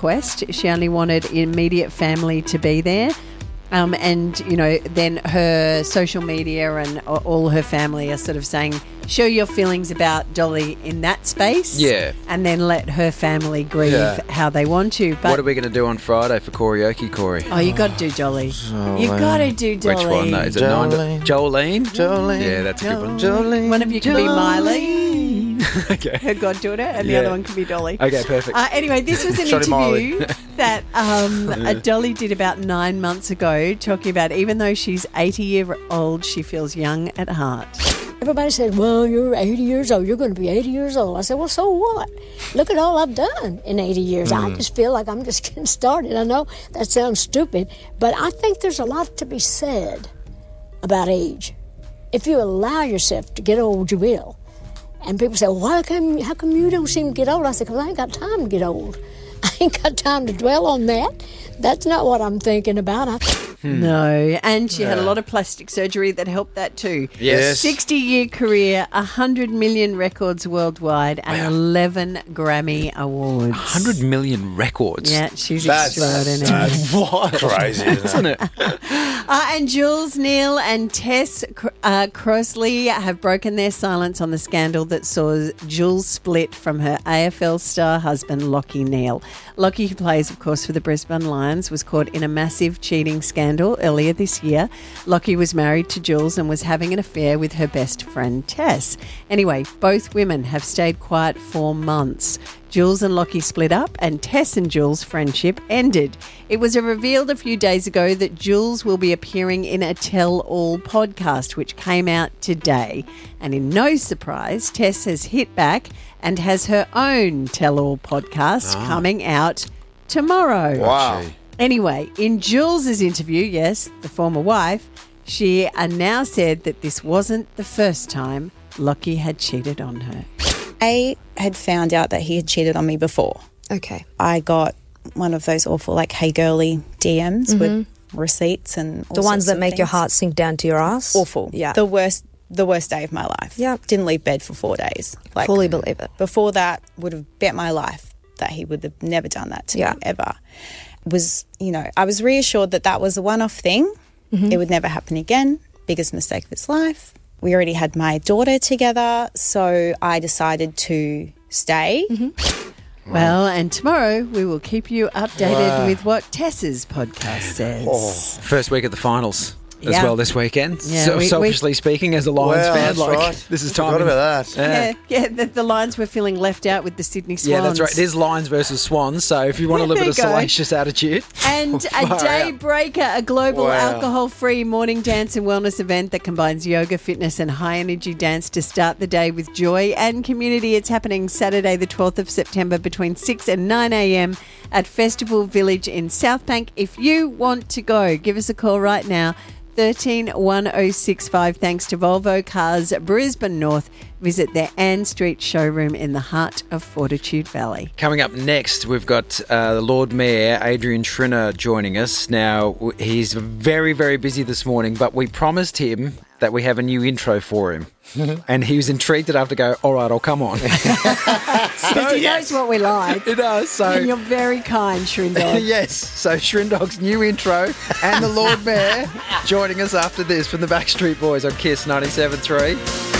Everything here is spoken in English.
request. She only wanted immediate family to be there. And, you know, then her social media and all her family are sort of saying, show your feelings about Dolly in that space. Yeah. And then let her family grieve how they want to. But what are we going to do on Friday for karaoke, Corey? Oh, you got to do Dolly. You got to do Dolly. Which one, though? Is it Jolene? Jolene. Yeah, that's a good one. Jolene. One of you can be Miley, Okay. her goddaughter, and the other one can be Dolly. Okay, perfect. Anyway, this was an Shotty interview that Dolly did about 9 months ago, talking about even though she's 80-year-old, she feels young at heart. Everybody said, well, you're 80 years old. You're going to be 80 years old. I said, well, so what? Look at all I've done in 80 years. I just feel like I'm just getting started. I know that sounds stupid, but I think there's a lot to be said about age. If you allow yourself to get old, you will. And people say, well, how come you don't seem to get old? I said, because I ain't got time to get old. I ain't got time to dwell on that. That's not what I'm thinking about. No, and she had a lot of plastic surgery that helped that too. Yes. 60-year career, 100 million records worldwide, and 11 Grammy Awards. 100 million records. Yeah, she's That's extraordinary. What? Crazy, isn't it? And Jules Neal and Tess Crossley have broken their silence on the scandal that saw Jules split from her AFL star husband, Lockie Neal. Lockie, who plays, of course, for the Brisbane Lions, was caught in a massive cheating scandal earlier this year. Lockie was married to Jules and was having an affair with her best friend, Tess. Anyway, both women have stayed quiet for months. Jules and Lockie split up and Tess and Jules' friendship ended. It was revealed a few days ago that Jules will be appearing in a tell-all podcast, which came out today. And in no surprise, Tess has hit back and has her own tell-all podcast coming out tomorrow. Wow. Anyway, in Jules' interview, yes, the former wife, she now said that this wasn't the first time Lockie had cheated on her. I had found out that he had cheated on me before. Okay. I got one of those awful, like, hey girly DMs with receipts and all The ones sorts that of make your things. heart sink down to your ass. Awful. Yeah. The worst day of my life. Yeah. Didn't leave bed for 4 days. Like, Fully believe it. before that, would have bet my life that he would have never done that to me, ever. I was reassured that that was a one-off thing. It would never happen again. Biggest mistake of his life. We already had my daughter together, so I decided to stay. Well, and tomorrow we will keep you updated with what Tess's podcast says. First week of the finals as Yeah. well this weekend. Yeah, So, we- selfishly speaking, as a Lions Wow, fan, that's like right. this is Forgot time. about that. Yeah, the Lions were feeling left out with the Sydney Swans. Yeah, that's right. It is Lions versus Swans. So if you want a little bit of There you go. salacious attitude, And a Far Daybreaker, a global Wow. alcohol-free morning dance and wellness event that combines yoga, fitness and high-energy dance to start the day with joy and community. It's happening Saturday the 12th of September between 6 and 9 a.m. at Festival Village in Southbank. If you want to go, give us a call right now, 131065. Thanks to Volvo Cars Brisbane North. Visit their Ann Street showroom in the heart of Fortitude Valley. coming up next, we've got the Lord Mayor, Adrian Schrinner, joining us. Now, he's very, very busy this morning, but we promised him that we have a new intro for him. And he was intrigued enough to go, all right, I'll come on. Because he knows what we like. It does. So, And you're very kind, Shrindog. yes. So Shrindog's new intro and the Lord Mayor joining us after this from the Backstreet Boys on KISS 97.3.